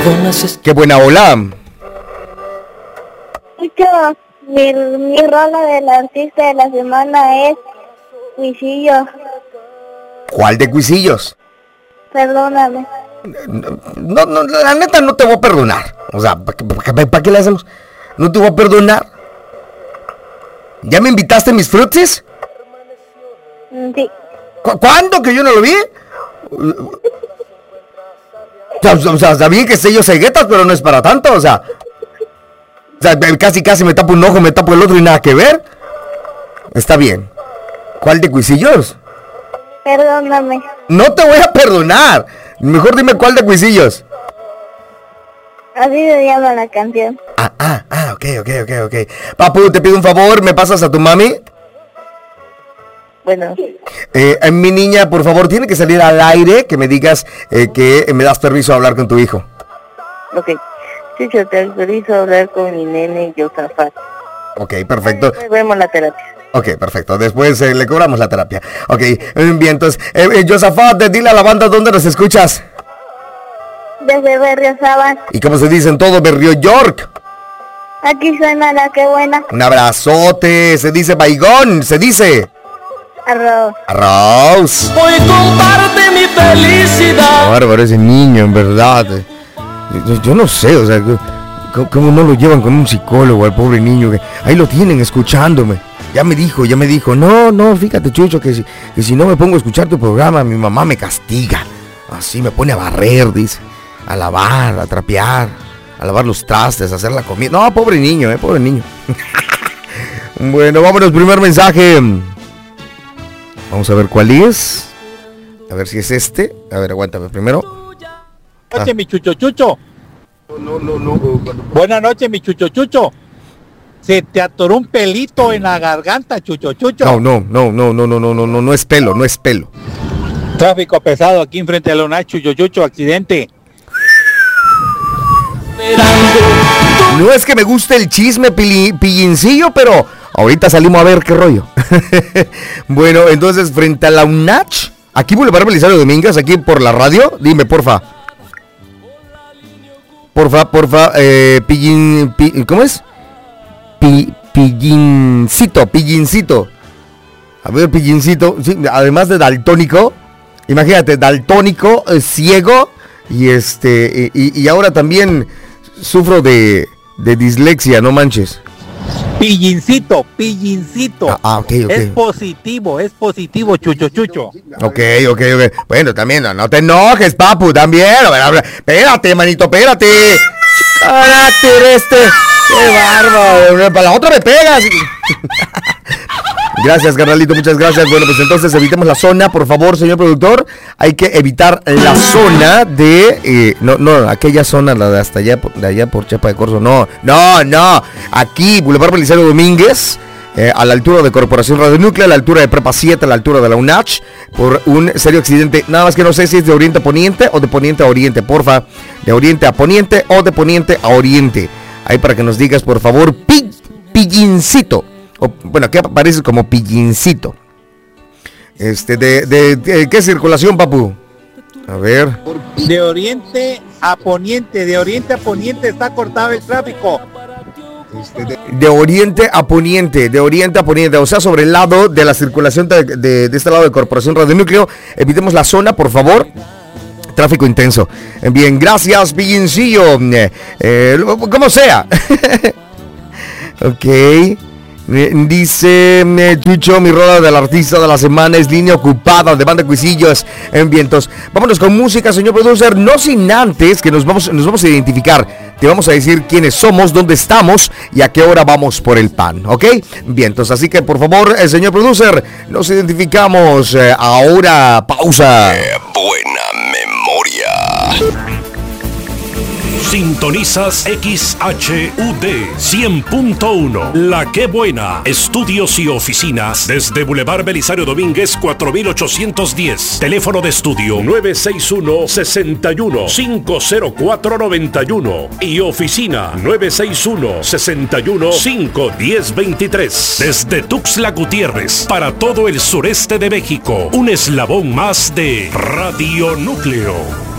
Qué buena ola. Mi rola del artista de la semana es Cuisillos. ¿Cuál de Cuisillos? Perdóname. No, la neta no te voy a perdonar. O sea, ¿para qué le hacemos? No te voy a perdonar. ¿Ya me invitaste a mis frutis? Sí. ¿Cuándo? ¿Que yo no lo vi? O sea, está bien que sé yo ceguetas, pero no es para tanto, o sea, casi me tapo un ojo, me tapo el otro y nada que ver. Está bien. ¿Cuál de Cuisillos? Perdóname. No te voy a perdonar. Mejor dime cuál de Cuisillos. Así se llama la canción. Ok. Papu, te pido un favor, ¿me pasas a tu mami? Bueno. Mi niña, por favor, tiene que salir al aire, que me digas que me das permiso a hablar con tu hijo. Ok. Chucho, te autorizo a hablar con mi nene Josafat. Ok, perfecto. Después vemos la terapia. Ok, perfecto. Después le cobramos la terapia. Ok, bien, entonces, Josafat, dile a la banda dónde nos escuchas. Desde Berriozábal. ¿Y cómo se dice en todo Berrio York? Aquí suena La Qué Buena. Un abrazote, se dice baigón, se dice... Arroz. Arroz. Hoy comparte mi felicidad. Bárbaro ese niño, en verdad. Yo no sé, o sea, ¿cómo no lo llevan con un psicólogo al pobre niño? Que ahí lo tienen escuchándome. Ya me dijo, no, fíjate, Chucho, que si no me pongo a escuchar tu programa, mi mamá me castiga. Así me pone a barrer, dice. A lavar, a trapear, a lavar los trastes, a hacer la comida. No, pobre niño, pobre niño. Bueno, vámonos, primer mensaje. Vamos a ver cuál es. A ver si es este. A ver, aguántame primero. Buenas noches, mi Chucho. No. Buenas noches, mi Chucho. Se te atoró un pelito en la garganta, Chucho. No es pelo, no es pelo. Tráfico pesado aquí enfrente de la UNACH, Chucho, accidente. No es que me guste el chisme pillincillo, pero ahorita salimos a ver qué rollo. Bueno, entonces frente a la UNACH, aquí Boulevard Belisario Domínguez, aquí por la radio, dime, porfa, ¿cómo es? Pillincito. A ver, pillincito, sí, además de daltónico, imagínate, daltónico, ciego, y ahora también sufro de dislexia, no manches. Pillincito. Ok. Es positivo, Chucho. Ok. Bueno, también, no te enojes, papu, también. A ver, espérate, manito, espérate. Carácter qué bárbaro. Para la otra me pegas. Gracias, carnalito, muchas gracias. Bueno, pues entonces evitemos la zona, por favor, señor productor. Hay que evitar la zona de... no, aquella zona, la de hasta allá, de allá por Chiapa de Corzo. No. Aquí, Boulevard Belisario Domínguez, a la altura de Corporación Radio Núcleo, a la altura de Prepa 7, a la altura de la UNACH, por un serio accidente. Nada más que no sé si es de oriente a poniente o de poniente a oriente, porfa. De oriente a poniente o de poniente a oriente. Ahí para que nos digas, por favor, pillincito. Bueno, aquí aparece como pillincito. ¿De qué circulación, papu? A ver. De oriente a poniente está cortado el tráfico. De oriente a poniente, o sea, sobre el lado de la circulación de este lado de Corporación Radio Núcleo. Evitemos la zona, por favor. Tráfico intenso. Bien, gracias, pillincillo. Como sea. Ok. Dice Chucho, mi rola del artista de la semana es Línea Ocupada de Banda Cuisillos en Vientos. Vámonos con música, señor producer, no sin antes que nos vamos a identificar. Te vamos a decir quiénes somos, dónde estamos y a qué hora vamos por el pan, ¿ok? Vientos, así que por favor, señor producer, nos identificamos. Ahora, pausa. Buena memoria. Sintonizas XHUD 100.1. La Qué Buena. Estudios y oficinas desde Boulevard Belisario Domínguez 4810. Teléfono de estudio 961-61-50491 y oficina 961-61-51023. Desde Tuxtla Gutiérrez para todo el sureste de México. Un eslabón más de Radio Núcleo.